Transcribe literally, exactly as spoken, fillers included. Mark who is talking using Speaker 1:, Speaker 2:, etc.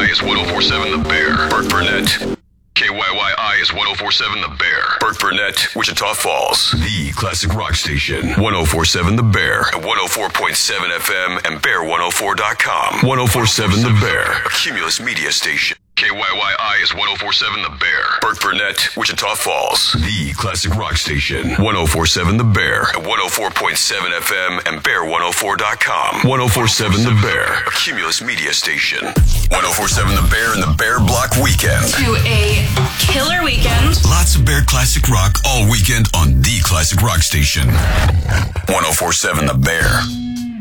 Speaker 1: is one oh four point seven The Bear. Burke Burnett. K Y Y I is one oh four point seven The Bear. Burke Burnett, Wichita Falls. The classic rock station. one oh four point seven The Bear. At one oh four point seven F M and bear one oh four dot com. one oh four point seven The Bear. A Cumulus media station. K Y Y I is one oh four point seven The Bear. Burke Burnett, Wichita Falls. The classic rock station. one oh four point seven The Bear. At one oh four point seven F M and bear one oh four dot com. one oh four point seven The Bear. A Cumulus media station. one oh four point seven The Bear and the Bear Block Weekend.
Speaker 2: To a killer weekend.
Speaker 1: Lots of Bear classic rock all weekend on the classic rock station. one oh four point seven The Bear.